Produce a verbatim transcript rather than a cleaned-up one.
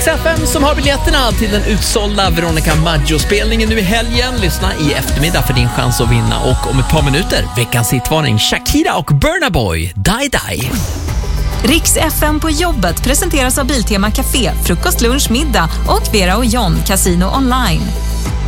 Rix F M som har biljetterna till den utsålda Veronica Maggio-spelningen nu i helgen. Lyssna i eftermiddag för din chans att vinna. Och om ett par minuter, veckans hitvarning Shakira och Burna Boy, Die Die. Rix F M på jobbet presenteras av Biltema Café, frukost, lunch, middag och Vera och John, Casino Online.